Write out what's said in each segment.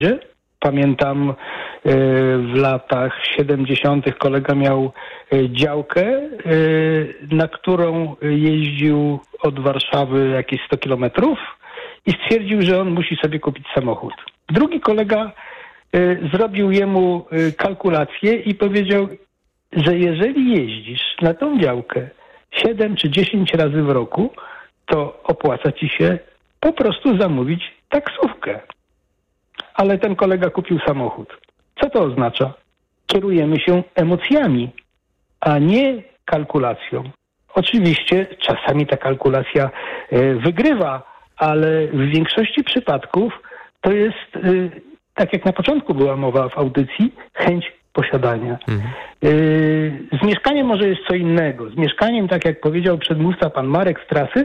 Pamiętam w latach 70. kolega miał działkę, na którą jeździł od Warszawy jakieś 100 kilometrów i stwierdził, że on musi sobie kupić samochód. Drugi kolega zrobił jemu kalkulację i powiedział, że jeżeli jeździsz na tą działkę 7 czy 10 razy w roku, to opłaca ci się po prostu zamówić taksówkę. Ale ten kolega kupił samochód. Co to oznacza? Kierujemy się emocjami, a nie kalkulacją. Oczywiście czasami ta kalkulacja wygrywa, ale w większości przypadków to jest, tak jak na początku była mowa w audycji, chęć posiadania. Z mieszkaniem może jest co innego. Z mieszkaniem, tak jak powiedział przedmówca pan Marek z trasy,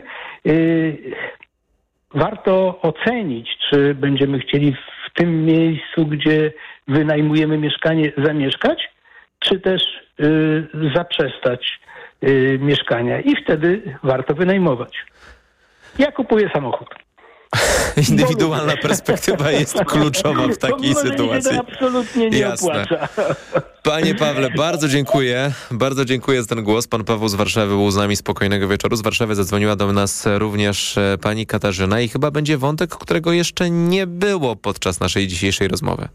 warto ocenić, czy będziemy chcieli w tym miejscu, gdzie wynajmujemy mieszkanie, zamieszkać, czy też zaprzestać mieszkania. I wtedy warto wynajmować. Ja kupuję samochód. Indywidualna perspektywa jest kluczowa w takiej sytuacji. To absolutnie nie opłaca. Panie Pawle, bardzo dziękuję. Bardzo dziękuję za ten głos. Pan Paweł z Warszawy był z nami. Spokojnego wieczoru. Z Warszawy zadzwoniła do nas również pani Katarzyna i chyba będzie wątek, którego jeszcze nie było podczas naszej dzisiejszej rozmowy.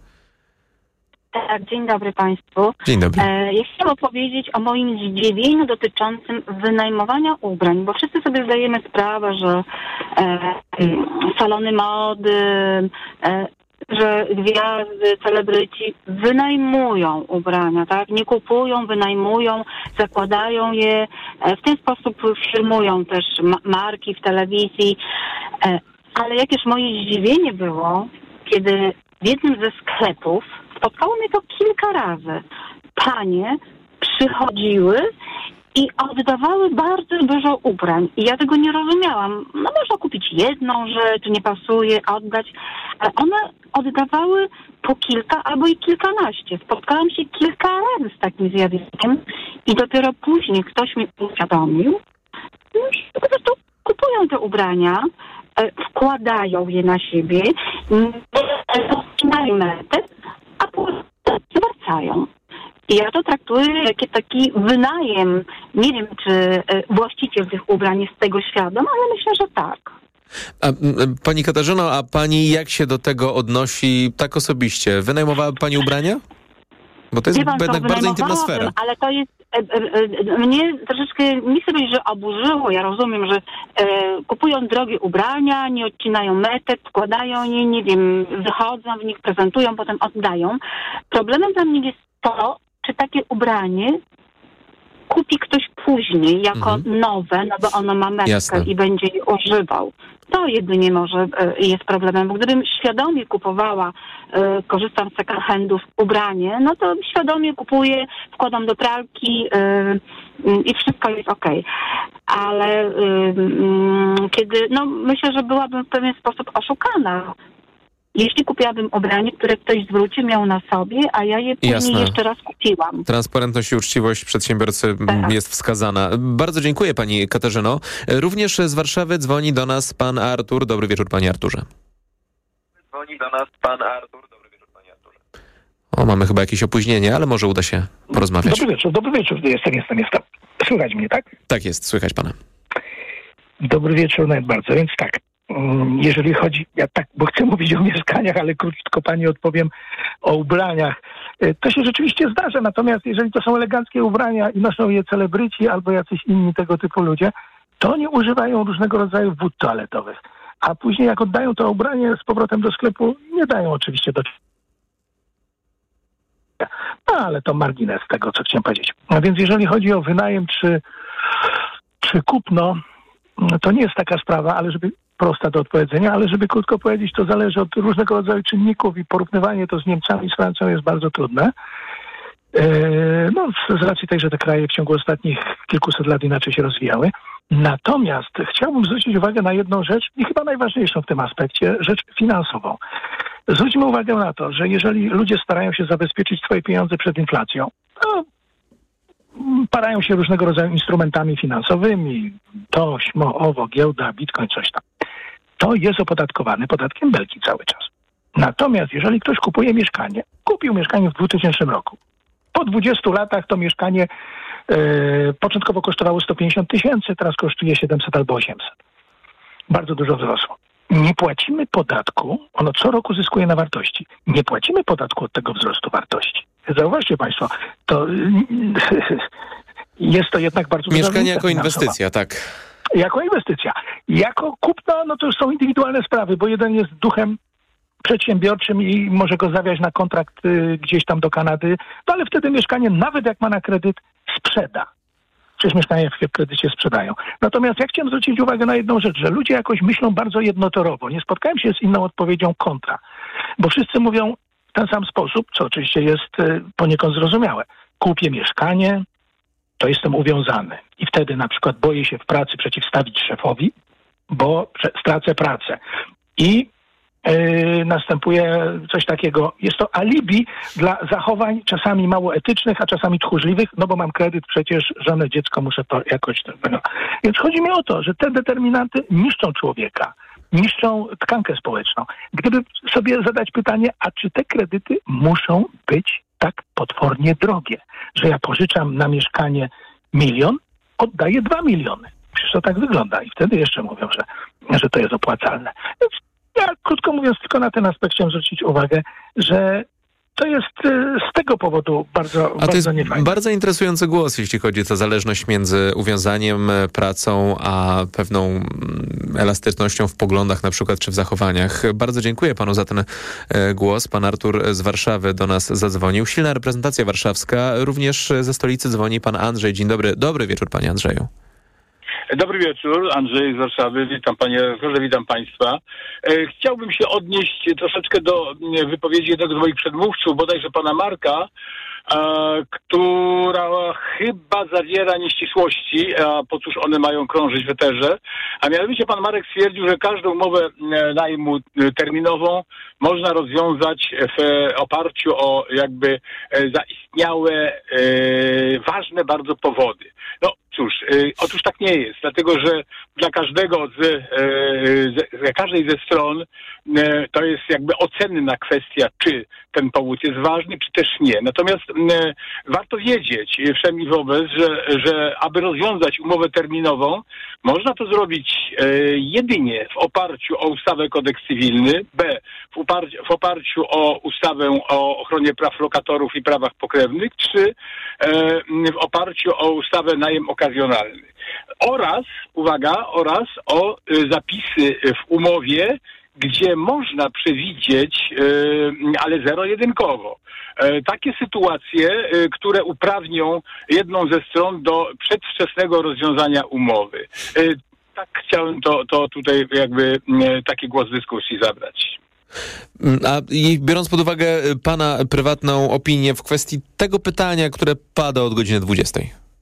Tak, dzień dobry Państwu. Dzień dobry. Ja chciałam opowiedzieć o moim zdziwieniu dotyczącym wynajmowania ubrań, bo wszyscy sobie zdajemy sprawę, że salony mody, że gwiazdy, celebryci wynajmują ubrania, tak? Nie kupują, wynajmują, zakładają je. W ten sposób firmują też marki w telewizji. Ale jakież moje zdziwienie było, kiedy w jednym ze sklepów spotkało mnie to kilka razy. Panie przychodziły i oddawały bardzo dużo ubrań. I ja tego nie rozumiałam. No można kupić jedną rzecz, nie pasuje, oddać. Ale one oddawały po kilka albo i kilkanaście. Spotkałam się kilka razy z takim zjawiskiem i dopiero później ktoś mi uświadomił, że po prostu kupują te ubrania, wkładają je na siebie, odcinają metę, a później zwracają. I ja to traktuję jako taki wynajem. Nie wiem, czy właściciel tych ubrań jest tego świadom, ale myślę, że tak. Pani Katarzyno, a pani jak się do tego odnosi tak osobiście? Wynajmowała pani ubrania? Bo to jest jednak bardzo intymna sfera. Ale to jest mnie troszeczkę, nie chcę powiedzieć, że oburzyło. Ja rozumiem, że kupują drogie ubrania, nie odcinają metek, wkładają je, nie wiem, wychodzą w nich, prezentują, potem oddają. Problemem dla mnie jest to, czy takie ubranie kupi ktoś później jako nowe, no bo ono ma metkę i będzie je używał. To jedynie może jest problemem, bo gdybym świadomie kupowała, korzystam z second handów, ubranie, no to świadomie kupuję, wkładam do pralki i wszystko jest okej. Ale kiedy, no myślę, że byłabym w pewien sposób oszukana. Jeśli kupiłabym ubranie, które ktoś zwrócił, miał na sobie, a ja je później jeszcze raz kupiłam. Transparentność i uczciwość przedsiębiorcy jest wskazana. Bardzo dziękuję pani Katarzyno. Również z Warszawy dzwoni do nas pan Artur. Dobry wieczór, panie Arturze. Dzwoni do nas pan Artur. Dobry wieczór, panie Arturze. O, mamy chyba jakieś opóźnienie, ale może uda się porozmawiać. Dobry wieczór. Jestem. Słychać mnie, tak? Tak jest, słychać pana. Dobry wieczór, bardzo. Więc tak. Jeżeli chodzi, bo chcę mówić o mieszkaniach, ale krótko pani odpowiem o ubraniach. To się rzeczywiście zdarza, natomiast jeżeli to są eleganckie ubrania i noszą je celebryci albo jacyś inni tego typu ludzie, to oni używają różnego rodzaju wód toaletowych. A później jak oddają to ubranie z powrotem do sklepu, nie dają oczywiście do... No ale to margines tego, co chciałem powiedzieć. A więc jeżeli chodzi o wynajem czy kupno, to nie jest taka sprawa, ale żeby prosta do odpowiedzenia, ale żeby krótko powiedzieć, to zależy od różnego rodzaju czynników i porównywanie to z Niemcami, z Francją jest bardzo trudne. Z racji tej, że te kraje w ciągu ostatnich kilkuset lat inaczej się rozwijały. Natomiast chciałbym zwrócić uwagę na jedną rzecz i chyba najważniejszą w tym aspekcie, rzecz finansową. Zwróćmy uwagę na to, że jeżeli ludzie starają się zabezpieczyć swoje pieniądze przed inflacją, to parają się różnego rodzaju instrumentami finansowymi, to, śmo, owo, giełda, bitcoin, coś tam. To jest opodatkowane podatkiem Belki cały czas. Natomiast jeżeli ktoś kupuje mieszkanie, kupił mieszkanie w 2000 roku. Po 20 latach to mieszkanie początkowo kosztowało 150 tysięcy, teraz kosztuje 700 albo 800. Bardzo dużo wzrosło. Nie płacimy podatku, ono co roku zyskuje na wartości. Nie płacimy podatku od tego wzrostu wartości. Zauważcie Państwo, to jest to jednak bardzo duża Mieszkanie jako inwestycja, tak. Jako inwestycja. Jako kupno, no to już są indywidualne sprawy, bo jeden jest duchem przedsiębiorczym i może go zawiać na kontrakt gdzieś tam do Kanady, no ale wtedy mieszkanie, nawet jak ma na kredyt, sprzeda. Przecież mieszkania w kredycie sprzedają. Natomiast ja chciałem zwrócić uwagę na jedną rzecz, że ludzie jakoś myślą bardzo jednotorowo. Nie spotkałem się z inną odpowiedzią kontra, bo wszyscy mówią w ten sam sposób, co oczywiście jest poniekąd zrozumiałe. Kupię mieszkanie, to jestem uwiązany. I wtedy na przykład boję się w pracy przeciwstawić szefowi, bo stracę pracę. I następuje coś takiego. Jest to alibi dla zachowań czasami mało etycznych, a czasami tchórzliwych, no bo mam kredyt, przecież żonę, dziecko, muszę to jakoś... Więc chodzi mi o to, że te determinanty niszczą człowieka, niszczą tkankę społeczną. Gdyby sobie zadać pytanie, a czy te kredyty muszą być tak potwornie drogie, że ja pożyczam na mieszkanie 1 000 000, oddaję 2 miliony. Przecież to tak wygląda i wtedy jeszcze mówią, że to jest opłacalne. Więc ja, krótko mówiąc, tylko na ten aspekt chciałem zwrócić uwagę, że to jest z tego powodu bardzo niefajne. Bardzo interesujący głos, jeśli chodzi o zależność między uwiązaniem, pracą, a pewną elastycznością w poglądach na przykład, czy w zachowaniach. Bardzo dziękuję panu za ten głos. Pan Artur z Warszawy do nas zadzwonił. Silna reprezentacja warszawska. Również ze stolicy dzwoni pan Andrzej. Dzień dobry. Dobry wieczór, panie Andrzeju. Dobry wieczór, Andrzej z Warszawy. Witam panie redaktorze, witam państwa. Chciałbym się odnieść troszeczkę do wypowiedzi jednego z moich przedmówców, bodajże pana Marka, która chyba zawiera nieścisłości, a po cóż one mają krążyć w eterze. A mianowicie pan Marek stwierdził, że każdą umowę najmu terminową można rozwiązać w oparciu o jakby zaistniałe, ważne bardzo powody. No cóż, otóż tak nie jest, dlatego że dla każdego każdej ze stron to jest jakby ocenna kwestia, czy ten powód jest ważny, czy też nie. Natomiast warto wiedzieć wszem i wobec, że aby rozwiązać umowę terminową, można to zrobić jedynie w oparciu o ustawę kodeks cywilny, b. w oparciu o ustawę o ochronie praw lokatorów i prawach pokrewnych, czy w oparciu o ustawę najem okazjonalny. Oraz o zapisy w umowie, gdzie można przewidzieć, ale zero-jedynkowo, takie sytuacje, które uprawnią jedną ze stron do przedwczesnego rozwiązania umowy. Tak chciałem to tutaj jakby taki głos dyskusji zabrać. A i biorąc pod uwagę pana prywatną opinię w kwestii tego pytania, które pada od godziny 20.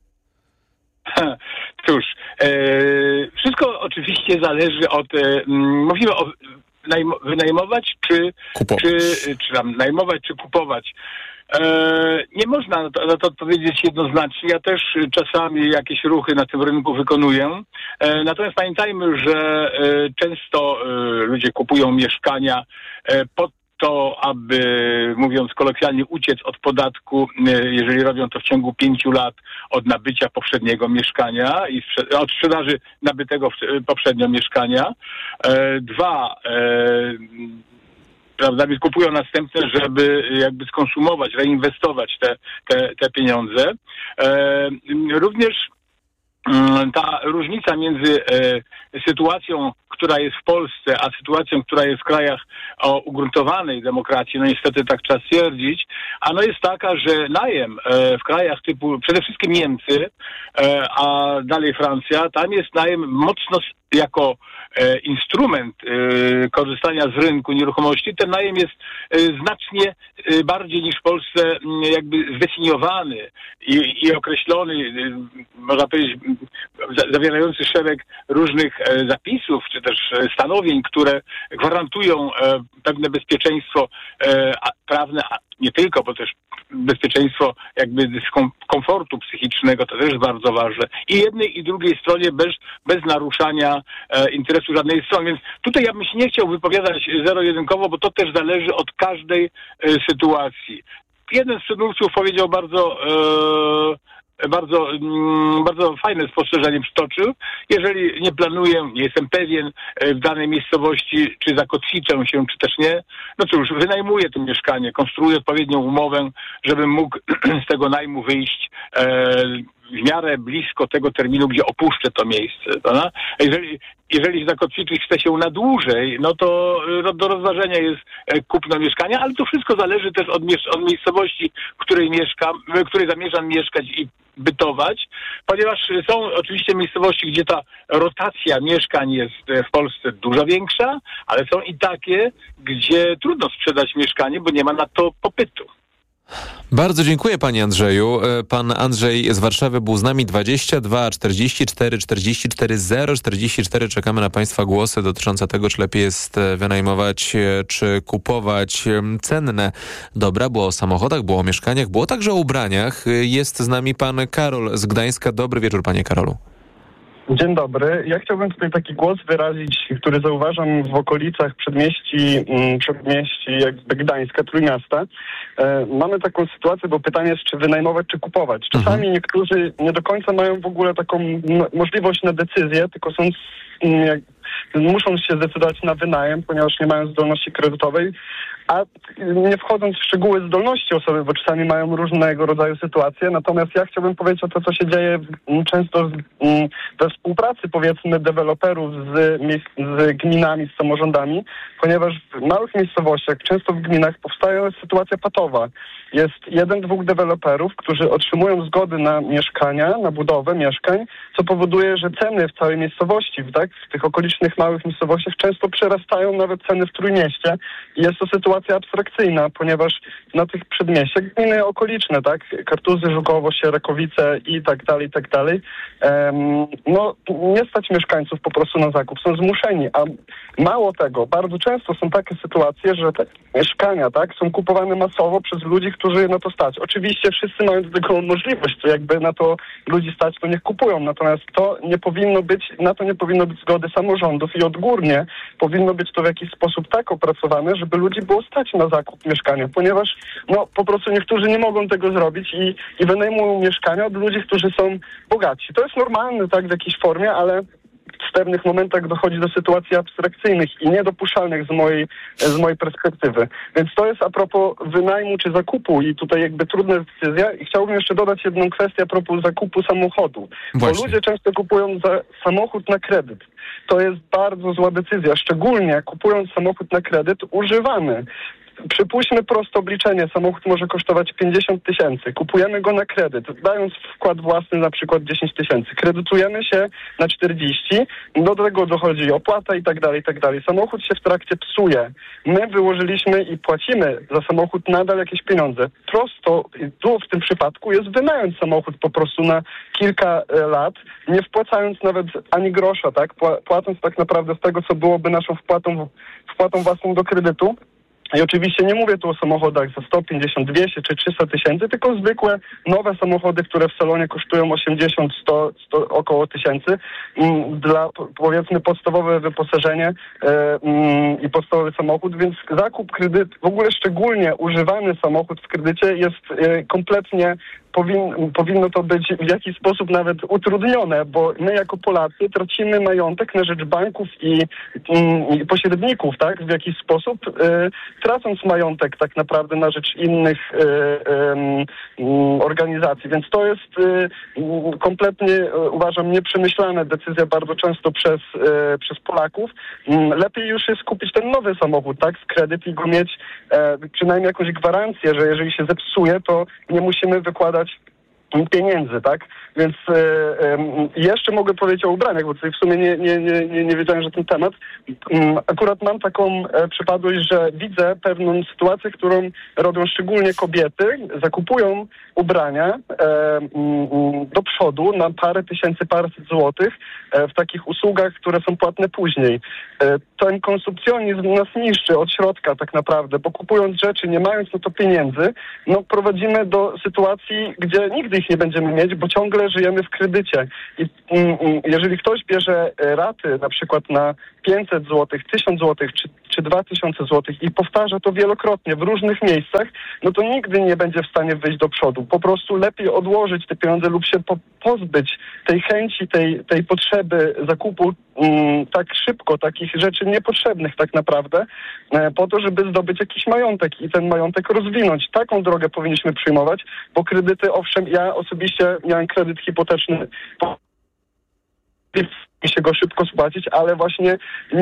Cóż, wszystko oczywiście zależy od... mówimy o wynajmować, czy tam najmować, czy kupować. Nie można na to odpowiedzieć jednoznacznie. Ja też czasami jakieś ruchy na tym rynku wykonuję. Natomiast pamiętajmy, że często ludzie kupują mieszkania pod to, aby, mówiąc kolokwialnie, uciec od podatku, jeżeli robią to w ciągu 5 lat od nabycia poprzedniego mieszkania i od sprzedaży nabytego poprzednio mieszkania. 2, prawda, więc kupują następne, żeby jakby skonsumować, reinwestować te pieniądze. Również ta różnica między sytuacją, która jest w Polsce, a sytuacją, która jest w krajach o ugruntowanej demokracji, no niestety tak trzeba stwierdzić, jest taka, że najem w krajach typu przede wszystkim Niemcy, a dalej Francja, tam jest najem mocno jako instrument korzystania z rynku nieruchomości. Ten najem jest znacznie bardziej niż w Polsce jakby zdefiniowany i określony, można powiedzieć, zawierający szereg różnych zapisów, czy też stanowień, które gwarantują pewne bezpieczeństwo prawne, nie tylko, bo też bezpieczeństwo jakby komfortu psychicznego, to też bardzo ważne. I jednej i drugiej stronie bez naruszania interesu żadnej strony. Więc tutaj ja bym się nie chciał wypowiadać zero-jedynkowo, bo to też zależy od każdej sytuacji. Jeden z przedmówców powiedział bardzo fajne spostrzeżenie przytoczył. Jeżeli nie planuję, nie jestem pewien w danej miejscowości, czy zakotwiczę się, czy też nie, no cóż, wynajmuję to mieszkanie, konstruuję odpowiednią umowę, żebym mógł z tego najmu wyjść w miarę blisko tego terminu, gdzie opuszczę to miejsce. Prawda? Jeżeli zakotwiczyć chce się na dłużej, no to do rozważenia jest kupno mieszkania, ale to wszystko zależy też od miejscowości, w której zamierzam mieszkać i bytować, ponieważ są oczywiście miejscowości, gdzie ta rotacja mieszkań jest w Polsce dużo większa, ale są i takie, gdzie trudno sprzedać mieszkanie, bo nie ma na to popytu. Bardzo dziękuję panie Andrzeju. Pan Andrzej z Warszawy był z nami. 22 44 44 044. Czekamy na państwa głosy dotyczące tego, czy lepiej jest wynajmować, czy kupować cenne dobra. Było o samochodach, było o mieszkaniach, było także o ubraniach. Jest z nami pan Karol z Gdańska. Dobry wieczór, panie Karolu. Dzień dobry. Ja chciałbym tutaj taki głos wyrazić, który zauważam w okolicach przedmieści jakby Gdańska, Trójmiasta. Mamy taką sytuację, bo pytanie jest, czy wynajmować, czy kupować. Czasami niektórzy nie do końca mają w ogóle taką możliwość na decyzję, tylko muszą się zdecydować na wynajem, ponieważ nie mają zdolności kredytowej. A nie wchodząc w szczegóły zdolności osoby, bo czasami mają różnego rodzaju sytuacje, natomiast ja chciałbym powiedzieć o to, co się dzieje często we współpracy, powiedzmy, deweloperów z gminami, z samorządami, ponieważ w małych miejscowościach, często w gminach powstaje sytuacja patowa. Jest 1-2 deweloperów, którzy otrzymują zgody na mieszkania, na budowę mieszkań, co powoduje, że ceny w całej miejscowości, tak, w tych okolicznych małych miejscowościach często przerastają nawet ceny w Trójmieście. I jest to sytuacja abstrakcyjna, ponieważ na tych przedmieściach gminy okoliczne, tak, Kartuzy, Żukowo, Sierekowice i tak dalej, no nie stać mieszkańców po prostu na zakup, są zmuszeni, a mało tego, bardzo często są takie sytuacje, że te mieszkania, tak, są kupowane masowo przez ludzi, którzy na to stać. Oczywiście wszyscy mają do tego możliwość, to jakby na to ludzi stać, to niech kupują, natomiast na to nie powinno być zgody samorządów i odgórnie powinno być to w jakiś sposób tak opracowane, żeby ludzi było stać na zakup mieszkania, ponieważ no po prostu niektórzy nie mogą tego zrobić i wynajmują mieszkania od ludzi, którzy są bogaci. To jest normalne, tak, w jakiejś formie, ale w pewnych momentach dochodzi do sytuacji abstrakcyjnych i niedopuszczalnych z mojej perspektywy. Więc to jest a propos wynajmu czy zakupu i tutaj jakby trudna decyzja. I chciałbym jeszcze dodać jedną kwestię a propos zakupu samochodu. Właśnie. Bo ludzie często kupują samochód na kredyt. To jest bardzo zła decyzja, szczególnie kupując samochód na kredyt używany. Przypuśćmy proste obliczenie, samochód może kosztować 50 000, kupujemy go na kredyt, dając wkład własny na przykład 10 000, kredytujemy się na 40, do tego dochodzi opłata i tak dalej. Samochód się w trakcie psuje. My wyłożyliśmy i płacimy za samochód nadal jakieś pieniądze. Prosto tu w tym przypadku jest wynająć samochód po prostu na kilka lat, nie wpłacając nawet ani grosza, tak? Płacąc tak naprawdę z tego, co byłoby naszą wpłatą własną do kredytu. I oczywiście nie mówię tu o samochodach za 150, 200 czy 300 000, tylko zwykłe, nowe samochody, które w salonie kosztują 80, 100 około 1000. Dla, powiedzmy, podstawowe wyposażenie i podstawowy samochód, więc zakup kredyt, w ogóle szczególnie używany samochód w kredycie jest kompletnie powinno to być w jakiś sposób nawet utrudnione, bo my jako Polacy tracimy majątek na rzecz banków i pośredników, tak, w jakiś sposób, tracąc majątek tak naprawdę na rzecz innych organizacji. Więc to jest kompletnie, uważam, nieprzemyślana decyzja bardzo często przez Polaków. Lepiej już jest kupić ten nowy samochód, tak, z kredyt i go mieć przynajmniej jakąś gwarancję, że jeżeli się zepsuje, to nie musimy wykładać pieniędzy, tak? Więc jeszcze mogę powiedzieć o ubraniach, bo tutaj w sumie nie wiedziałem, że ten temat. Akurat mam taką przypadłość, że widzę pewną sytuację, którą robią szczególnie kobiety. Zakupują ubrania do przodu na parę złotych w takich usługach, które są płatne później. Ten konsumpcjonizm nas niszczy od środka tak naprawdę, bo kupując rzeczy, nie mając na to pieniędzy, no prowadzimy do sytuacji, gdzie nigdy ich nie będziemy mieć, bo ciągle żyjemy w kredycie. I jeżeli ktoś bierze raty na przykład na 500 zł, 1000 zł czy 2000 zł i powtarza to wielokrotnie w różnych miejscach, no to nigdy nie będzie w stanie wyjść do przodu. Po prostu lepiej odłożyć te pieniądze lub się pozbyć tej chęci, tej potrzeby zakupu tak szybko, takich rzeczy niepotrzebnych tak naprawdę, po to, żeby zdobyć jakiś majątek i ten majątek rozwinąć. Taką drogę powinniśmy przyjmować, bo kredyty, owszem, ja osobiście miałem kredyt hipoteczny, i się go szybko spłacić, ale właśnie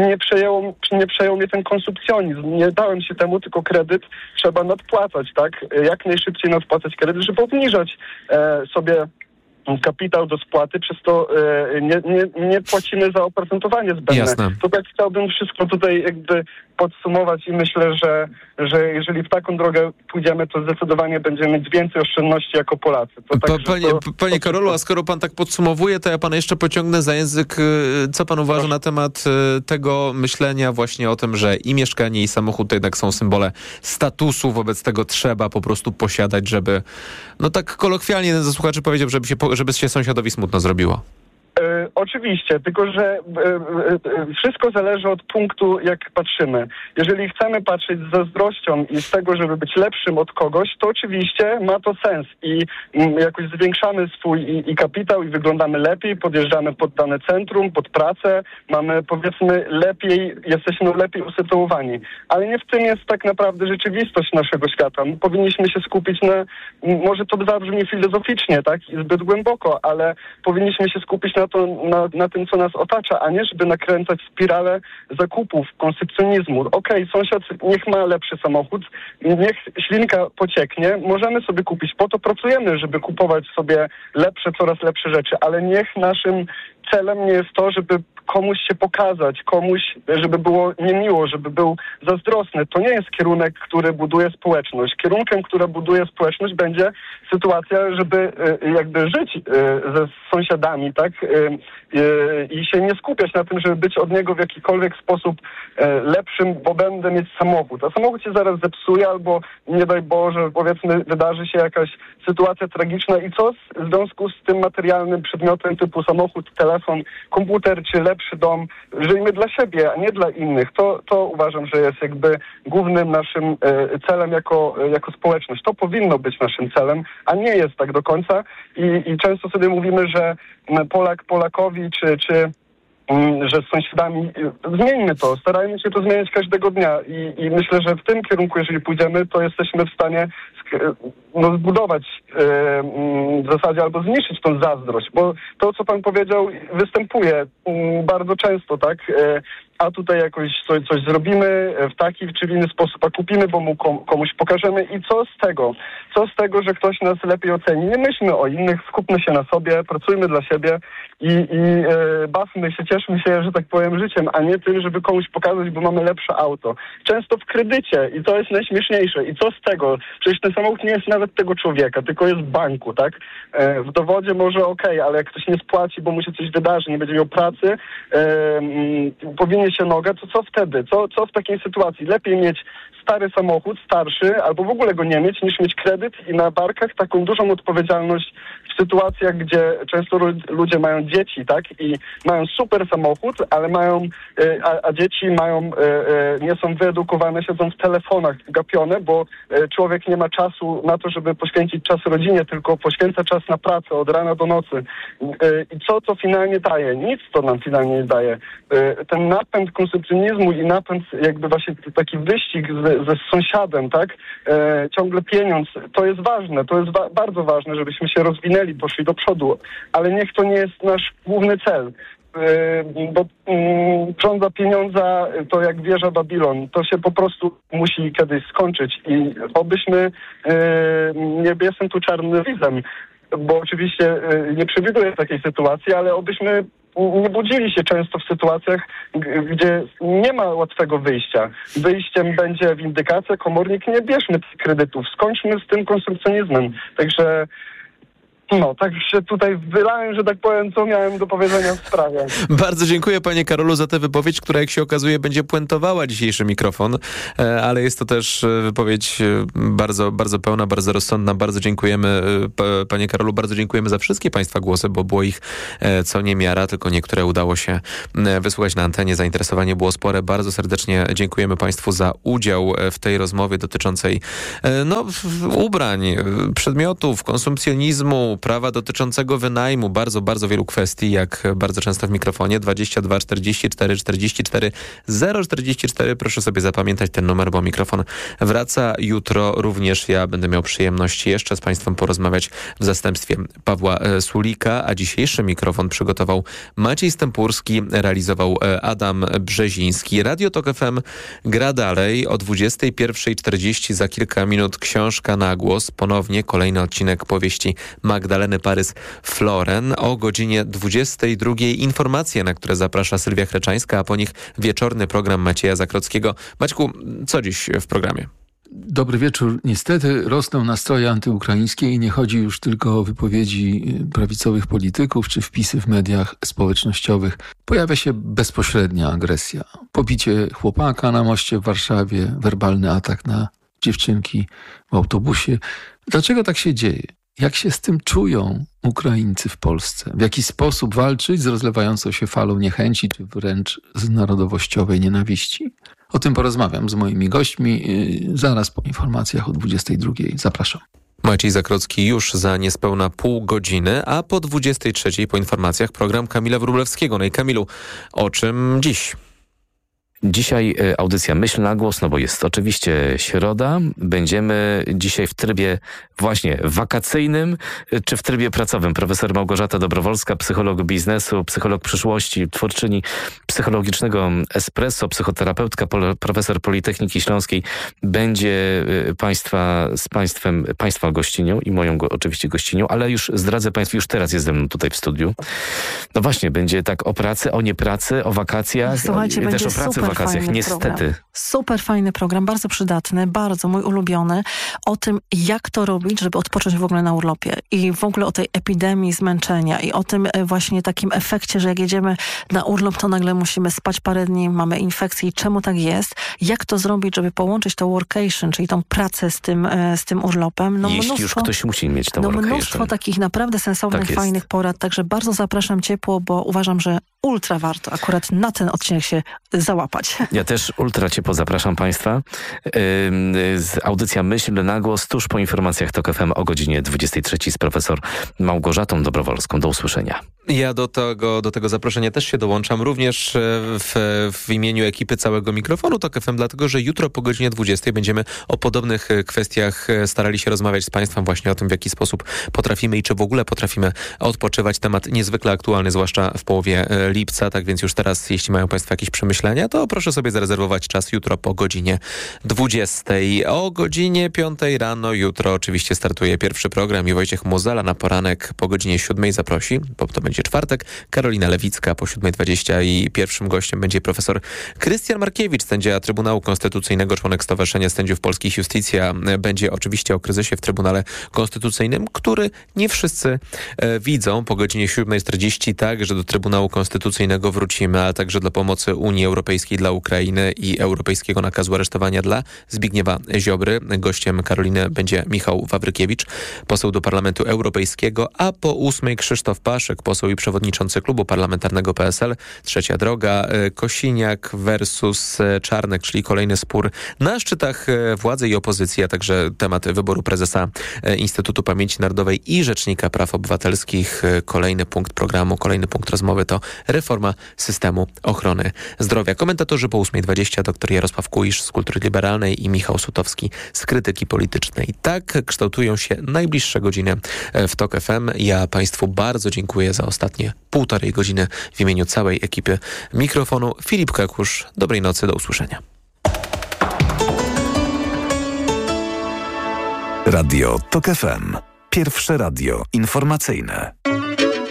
nie przejął mnie ten konsumpcjonizm. Nie dałem się temu, tylko kredyt trzeba nadpłacać, tak? Jak najszybciej nadpłacać kredyt, żeby obniżać sobie kapitał do spłaty, przez to nie płacimy za oprocentowanie zbędne. Jasne. To tak chciałbym wszystko tutaj jakby podsumować i myślę, że jeżeli w taką drogę pójdziemy, to zdecydowanie będziemy mieć więcej oszczędności jako Polacy. Panie Karolu, a skoro pan tak podsumowuje, to ja pana jeszcze pociągnę za język. Co pan uważa na temat tego myślenia właśnie o tym, że i mieszkanie, i samochód to jednak są symbole statusu, wobec tego trzeba po prostu posiadać, żeby, no tak kolokwialnie jeden ze słuchaczy powiedział, żeby się sąsiadowi smutno zrobiło. Oczywiście, tylko że wszystko zależy od punktu, jak patrzymy. Jeżeli chcemy patrzeć z zazdrością i z tego, żeby być lepszym od kogoś, to oczywiście ma to sens i jakoś zwiększamy swój i kapitał i wyglądamy lepiej, podjeżdżamy pod dane centrum, pod pracę, mamy powiedzmy jesteśmy lepiej usytuowani. Ale nie w tym jest tak naprawdę rzeczywistość naszego świata. My powinniśmy się skupić może to zabrzmi filozoficznie, tak, i zbyt głęboko, ale powinniśmy się skupić na tym, co nas otacza, a nie żeby nakręcać spiralę zakupów, konsumpcjonizmu. Okej, sąsiad niech ma lepszy samochód, niech ślinka pocieknie, możemy sobie kupić, po to pracujemy, żeby kupować sobie coraz lepsze rzeczy, ale niech naszym celem nie jest to, żeby komuś się pokazać, żeby było niemiło, żeby był zazdrosny. To nie jest kierunek, który buduje społeczność. Kierunkiem, który buduje społeczność, będzie sytuacja, żeby jakby żyć ze sąsiadami, tak? I się nie skupiać na tym, żeby być od niego w jakikolwiek sposób lepszym, bo będę mieć samochód. A samochód się zaraz zepsuje albo nie daj Boże, powiedzmy, wydarzy się jakaś sytuacja tragiczna i co w związku z tym materialnym przedmiotem typu samochód, telefon, komputer czy lepszy dom, żyjmy dla siebie, a nie dla innych. To uważam, że jest jakby głównym naszym celem jako społeczność. To powinno być naszym celem, a nie jest tak do końca i często sobie mówimy, że Polak Polakowi czy że z sąsiadami, zmieńmy to, starajmy się to zmieniać każdego dnia i myślę, że w tym kierunku, jeżeli pójdziemy, to jesteśmy w stanie zbudować w zasadzie albo zniszczyć tą zazdrość, bo to, co pan powiedział, występuje bardzo często, tak? A tutaj jakoś coś zrobimy w taki czy w inny sposób, a kupimy, bo mu komuś pokażemy i co z tego? Co z tego, że ktoś nas lepiej oceni? Nie myślmy o innych, skupmy się na sobie, pracujmy dla siebie i bawmy się, cieszmy się, że tak powiem, życiem, a nie tym, żeby komuś pokazać, bo mamy lepsze auto. Często w kredycie i to jest najśmieszniejsze. I co z tego? Przecież ten samochód nie jest nawet tego człowieka, tylko jest w banku, tak? W dowodzie może okej, ale jak ktoś nie spłaci, bo mu się coś wydarzy, nie będzie miał pracy, powinien się nogę, to co wtedy? Co w takiej sytuacji? Lepiej mieć stary samochód, starszy, albo w ogóle go nie mieć, niż mieć kredyt i na barkach taką dużą odpowiedzialność w sytuacjach, gdzie często ludzie mają dzieci, tak? I mają super samochód, ale a dzieci nie są wyedukowane, siedzą w telefonach gapione, bo człowiek nie ma czasu na to, żeby poświęcić czas rodzinie, tylko poświęca czas na pracę od rana do nocy. I co to finalnie daje? Nic to nam finalnie nie daje. Ten napęd konsumpcjonizmu i napęd jakby właśnie taki wyścig ze sąsiadem, tak? Ciągle pieniądz, to jest ważne, to jest bardzo ważne, żebyśmy się rozwinęli, poszli do przodu, ale niech to nie jest nasz główny cel. Bo rządza pieniądza to jak wieża Babilon, to się po prostu musi kiedyś skończyć i obyśmy, nie jestem tu czarnym widzem, bo oczywiście nie przewiduję takiej sytuacji, ale obyśmy nie budzili się często w sytuacjach, gdzie nie ma łatwego wyjścia. Wyjściem będzie windykacja, komornik, nie bierzmy tych kredytów, skończmy z tym konsumpcjonizmem. Także tak się tutaj wylałem, że tak powiem, co miałem do powiedzenia w sprawie. Bardzo dziękuję, panie Karolu, za tę wypowiedź, która, jak się okazuje, będzie puentowała dzisiejszy mikrofon, ale jest to też wypowiedź bardzo, bardzo pełna, bardzo rozsądna. Bardzo dziękujemy, panie Karolu, bardzo dziękujemy za wszystkie państwa głosy, bo było ich co niemiara, tylko niektóre udało się wysłuchać na antenie. Zainteresowanie było spore. Bardzo serdecznie dziękujemy państwu za udział w tej rozmowie dotyczącej ubrań, przedmiotów, konsumpcjonizmu, prawa dotyczącego wynajmu, bardzo, bardzo wielu kwestii, jak bardzo często w mikrofonie. 22 44 44 044. Proszę sobie zapamiętać ten numer, bo mikrofon wraca jutro. Również ja będę miał przyjemność jeszcze z państwem porozmawiać w zastępstwie Pawła Sulika, a dzisiejszy mikrofon przygotował Maciej Stępurski, realizował Adam Brzeziński. Radio Tok FM gra dalej. O 21:40 za kilka minut książka na głos. Ponownie kolejny odcinek powieści Magdaleny Parys-Floren. O godzinie 22:00 informacje, na które zaprasza Sylwia Chreczańska, a po nich wieczorny program Macieja Zakrockiego. Maćku, co dziś w programie? Dobry wieczór. Niestety rosną nastroje antyukraińskie i nie chodzi już tylko o wypowiedzi prawicowych polityków czy wpisy w mediach społecznościowych. Pojawia się bezpośrednia agresja. Pobicie chłopaka na moście w Warszawie, werbalny atak na dziewczynki w autobusie. Dlaczego tak się dzieje? Jak się z tym czują Ukraińcy w Polsce? W jaki sposób walczyć z rozlewającą się falą niechęci, czy wręcz z narodowościowej nienawiści? O tym porozmawiam z moimi gośćmi zaraz po informacjach o 22:00. Zapraszam. Maciej Zakrocki już za niespełna pół godziny, a po 23:00 po informacjach program Kamila Wróblewskiego. No i Kamilu, o czym dziś? Dzisiaj audycja Myśl na głos, bo jest oczywiście środa. Będziemy dzisiaj w trybie właśnie wakacyjnym, czy w trybie pracowym. Profesor Małgorzata Dobrowolska, psycholog biznesu, psycholog przyszłości, twórczyni psychologicznego Espresso, psychoterapeutka, profesor Politechniki Śląskiej, będzie Państwa gościnią i moją oczywiście gościnią, ale już zdradzę Państwu, już teraz jest ze mną tutaj w studiu. No właśnie, będzie tak o pracy, o niepracy, o wakacjach. Słuchajcie, też będzie o pracy super w wakacjach, fajny niestety. Program. Super fajny program, bardzo przydatny, bardzo mój ulubiony. O tym, jak to robić, żeby odpocząć w ogóle na urlopie. I w ogóle o tej epidemii zmęczenia i o tym właśnie takim efekcie, że jak jedziemy na urlop, to nagle musimy spać parę dni, mamy infekcję i czemu tak jest. Jak to zrobić, żeby połączyć to workation, czyli tą pracę z tym urlopem. Jeśli już ktoś musi mieć to workation. Mnóstwo takich naprawdę sensownych, fajnych porad, także bardzo zapraszam ciepło, bo uważam, że ultra warto akurat na ten odcinek się załapać. Ja też ultra ciepło zapraszam Państwa. Audycja Myśl na głos tuż po informacjach Tok FM o godzinie 23:00 z profesor Małgorzatą Dobrowolską. Do usłyszenia. Ja do tego zaproszenia też się dołączam, również w imieniu ekipy całego mikrofonu Tok FM, dlatego że jutro po godzinie 20:00 będziemy o podobnych kwestiach starali się rozmawiać z Państwem, właśnie o tym, w jaki sposób potrafimy i czy w ogóle potrafimy odpoczywać. Temat niezwykle aktualny, zwłaszcza w połowie lipca, tak więc już teraz, jeśli mają Państwo jakieś przemyślenia, to proszę sobie zarezerwować czas jutro po godzinie 20:00. O godzinie 5:00 rano jutro oczywiście startuje pierwszy program i Wojciech Muzala na poranek po godzinie 7:00 zaprosi, bo to będzie czwartek, Karolina Lewicka po 7:20 i pierwszym gościem będzie profesor Krystian Markiewicz, sędzia Trybunału Konstytucyjnego, członek Stowarzyszenia Sędziów Polskich Justicja. Będzie oczywiście o kryzysie w Trybunale Konstytucyjnym, który nie wszyscy widzą. Po godzinie 7:40 także do Trybunału Konstytucyjnego wrócimy, ale także dla pomocy Unii Europejskiej dla Ukrainy i europejskiego nakazu aresztowania dla Zbigniewa Ziobry. Gościem Karoliny będzie Michał Wawrykiewicz, poseł do Parlamentu Europejskiego, a po 8:00 Krzysztof Paszek, poseł i przewodniczący klubu parlamentarnego PSL. Trzecia droga, Kosiniak versus Czarnek, czyli kolejny spór na szczytach władzy i opozycji, a także temat wyboru prezesa Instytutu Pamięci Narodowej i Rzecznika Praw Obywatelskich. Kolejny punkt programu, kolejny punkt rozmowy to reforma systemu ochrony zdrowia. Komentatorzy po 8:20 dr Jarosław Kuisz z Kultury Liberalnej i Michał Sutowski z Krytyki Politycznej. Tak kształtują się najbliższe godziny w Tok FM. Ja Państwu bardzo dziękuję za ostatnie 1,5 godziny w imieniu całej ekipy mikrofonu. Filip Kakusz, dobrej nocy, do usłyszenia. Radio Tok FM. Pierwsze radio informacyjne.